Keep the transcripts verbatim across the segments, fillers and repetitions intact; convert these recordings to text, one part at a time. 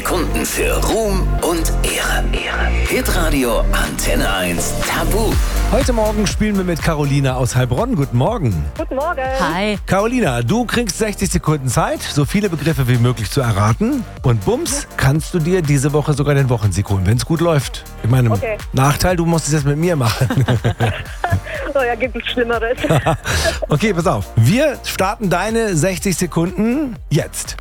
Sekunden für Ruhm und Ehre. Ehre. Hitradio Antenne eins Tabu. Heute Morgen spielen wir mit Carolina aus Heilbronn. Guten Morgen. Guten Morgen. Hi. Carolina, du kriegst sechzig Sekunden Zeit, so viele Begriffe wie möglich zu erraten. Und bums, kannst du dir diese Woche sogar den Wochensieg holen, wenn es gut läuft. Ich meine, Okay. Nachteil, du musst es jetzt mit mir machen. Oh ja, gibt es Schlimmeres. Okay, pass auf. Wir starten deine sechzig Sekunden jetzt.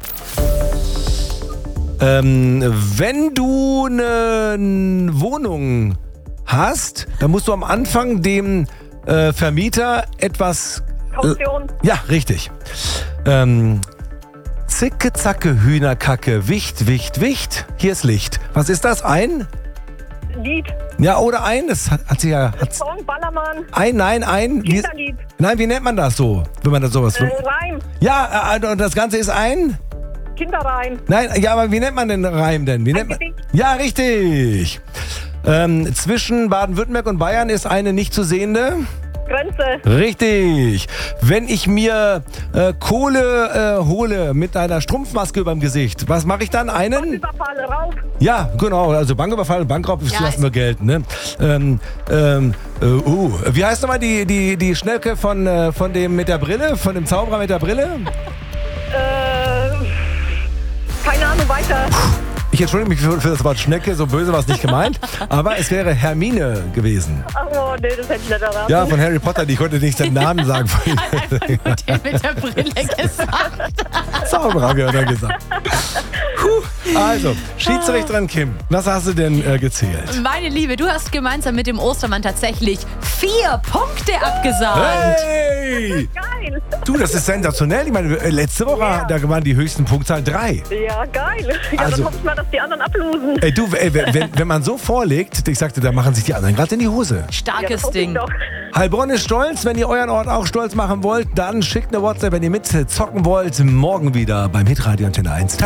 Ähm, wenn du eine Wohnung hast, dann musst du am Anfang dem äh, Vermieter etwas... Kaution. Äh, ja, richtig. Ähm, Zicke, Zacke, Hühnerkacke, Wicht, Wicht, Wicht. Hier ist Licht. Was ist das? Ein? Lied. Ja, oder ein? Das hat, hat sie ja... Hat's, Song, Ballermann. ein, nein, ein. Wie, Kinderlied. nein, wie nennt man das so, wenn man das sowas... Äh, Reim. Ja, äh, und das Ganze ist ein... Kinderreim. Nein, ja, aber wie nennt man den Reim denn? Wie nennt man? Gedicht. Ja, richtig. Ähm, zwischen Baden-Württemberg und Bayern ist eine nicht zu sehende. Grenze. Richtig. Wenn ich mir äh, Kohle äh, hole mit einer Strumpfmaske überm Gesicht, was mache ich dann? Einen? Überfall, Raub. Ja, genau. Also Banküberfall, Bankraub Ja, lassen wir gelten. Ne? Ähm, ähm, äh, uh, wie heißt nochmal die, die, die Schnelke von, äh, von dem mit der Brille? Von dem Zauberer mit der Brille? Äh, keine Ahnung, weiter. Ich entschuldige mich für, für das Wort Schnecke, so böse war es nicht gemeint, aber es wäre Hermine gewesen. Oh, nee, das hätte ich nicht erraten. Ja, von Harry Potter, die konnte nicht den Namen sagen. Einfach nur der mit der Brille gesagt. Zauberer, habe ich ja gesagt. Puh. Also, Schiedsrichterin Kim, was hast du denn äh, gezählt? Meine Liebe, du hast gemeinsam mit dem Ostermann tatsächlich vier Punkte abgesahnt. Hey! Geil. Du, das ist sensationell. Ich meine, äh, letzte Woche, Ja. da waren die höchsten Punktzahl drei. Ja, geil. Ja, Also- dann hoffe ich mal, dass die anderen ablosen. Ey, du, ey, wenn, wenn man so vorlegt, ich sagte, da machen sich die anderen gerade in die Hose. Ja, das Starkes hoffe ich Ding. doch. Heilbronn ist stolz. Wenn ihr euren Ort auch stolz machen wollt, dann schickt eine WhatsApp, wenn ihr mit zocken wollt. Morgen wieder beim Hitradio Antenne eins.